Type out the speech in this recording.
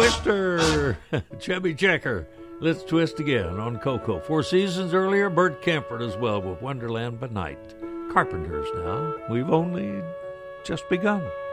Twister, Chubby Checker. Let's twist again on Coco. 4 seasons earlier, Bert Kaempfert as well with Wonderland by Night. Carpenters now. We've only just begun.